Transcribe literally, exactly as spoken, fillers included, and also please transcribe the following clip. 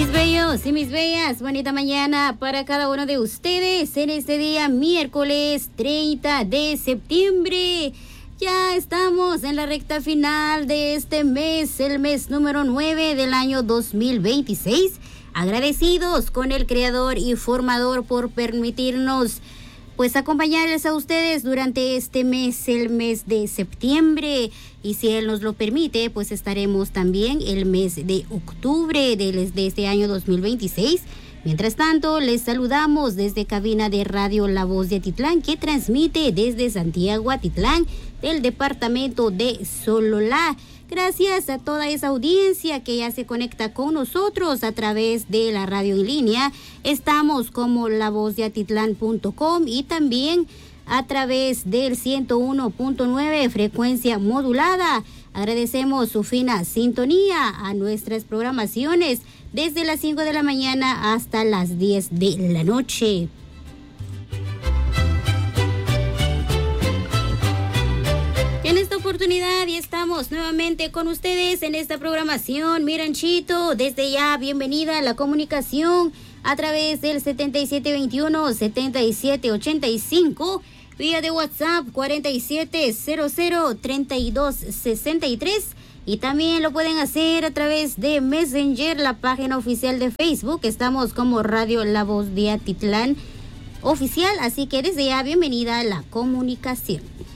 Bellos y mis bellas, bonita mañana para cada uno de ustedes en este día miércoles treinta de septiembre. Ya estamos en la recta final de este mes, el mes número nueve del año dos mil veintiséis. Agradecidos con el creador y formador por permitirnos pues acompañarles a ustedes durante este mes, el mes de septiembre, y si él nos lo permite, pues estaremos también el mes de octubre de, de este año dos mil veintiséis. Mientras tanto, les saludamos desde cabina de Radio La Voz de Atitlán, que transmite desde Santiago Atitlán, del departamento de Sololá. Gracias a toda esa audiencia que ya se conecta con nosotros a través de la radio en línea. Estamos como la voz de atitlán punto com y también a través del ciento uno punto nueve frecuencia modulada. Agradecemos su fina sintonía a nuestras programaciones desde las cinco de la mañana hasta las diez de la noche. En esta oportunidad y estamos nuevamente con ustedes en esta programación. Mi ranchito, desde ya bienvenida a la comunicación a través del setenta y siete veintiuno, setenta y siete ochenta y cinco, vía de WhatsApp cuarenta y siete cero cero, treinta y dos sesenta y tres, y también lo pueden hacer a través de Messenger, la página oficial de Facebook. Estamos como Radio La Voz de Atitlán Oficial, así que desde ya bienvenida a la comunicación.